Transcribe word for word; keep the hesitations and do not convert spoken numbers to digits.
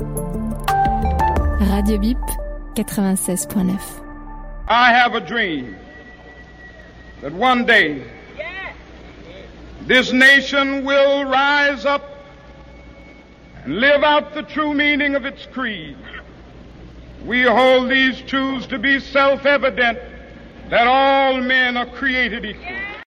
Radio Bip quatre-vingt-seize point neuf. I have a dream that one day this nation will rise up and live out the true meaning of its creed. We hold these truths to be self-evident, that all men are created equal.